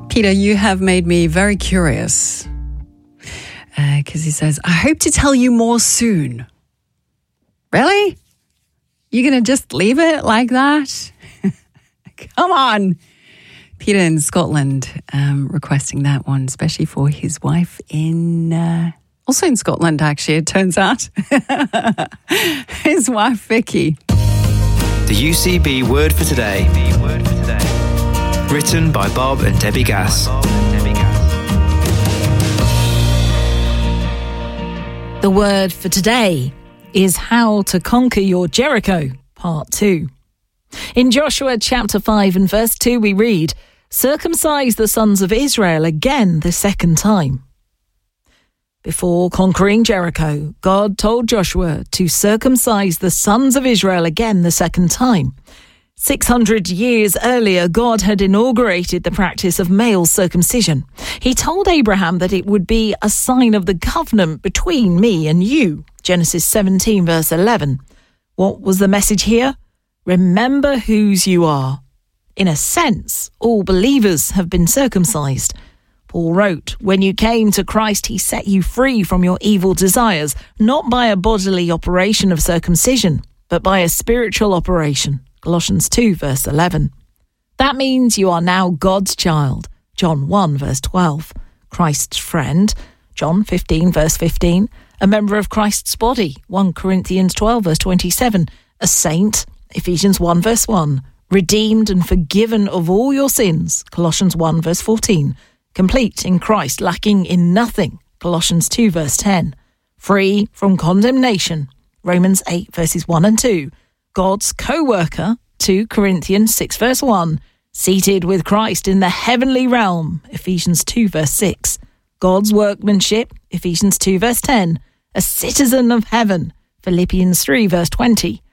Peter, you have made me very curious. Because he says, I hope to tell you more soon. Really? You're going to just leave it like that? Come on. Peter in Scotland requesting that one, especially for his wife also in Scotland, actually, it turns out. His wife, Vicky. The UCB Word for Today. Written by Bob and Debbie Gass. The word for today is How to Conquer Your Jericho, Part 2. In Joshua chapter 5 and verse 2 we read, Circumcise the sons of Israel again the second time. Before conquering Jericho, God told Joshua to circumcise the sons of Israel again the second time. 600 years earlier, God had inaugurated the practice of male circumcision. He told Abraham that it would be a sign of the covenant between me and you. Genesis 17 verse 11. What was the message here? Remember whose you are. In a sense, all believers have been circumcised. Paul wrote, when you came to Christ, he set you free from your evil desires, not by a bodily operation of circumcision, but by a spiritual operation. Colossians 2 verse 11. That means you are now God's child. John 1 verse 12. Christ's friend. John 15 verse 15. A member of Christ's body. 1 Corinthians 12 verse 27. A saint. Ephesians 1 verse 1. Redeemed and forgiven of all your sins. Colossians 1 verse 14. Complete in Christ, lacking in nothing. Colossians 2 verse 10. Free from condemnation. Romans 8 verses 1 and 2. God's co-worker. 2 Corinthians 6 verse 1. Seated with Christ in the heavenly realm. Ephesians 2 verse 6. God's workmanship. Ephesians 2 verse 10. A citizen of heaven. Philippians 3 verse 20.